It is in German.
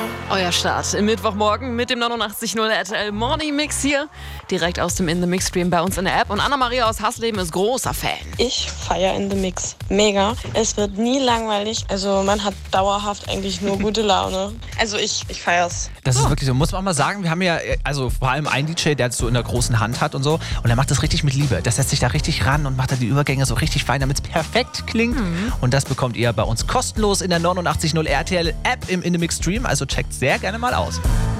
Euer Start im Mittwochmorgen mit dem 89.0 RTL Morning Mix hier. Direkt aus dem In The Mix Stream bei uns in der App. Und Anna-Maria aus Hasleben ist großer Fan. Ich feiere In The Mix. Mega. Es wird nie langweilig. Also man hat dauerhaft eigentlich nur gute Laune. Also ich feier's. Das ist wirklich so. Muss man auch mal sagen, wir haben ja, also vor allem einen DJ, der es so in der großen Hand hat und so. Und er macht das richtig mit Liebe. Der setzt sich da richtig ran und macht da die Übergänge so richtig fein, damit es perfekt klingt. Und das bekommt ihr bei uns kostenlos in der 89.0 RTL App im In The Mix Stream. Also checkt sehr gerne mal aus.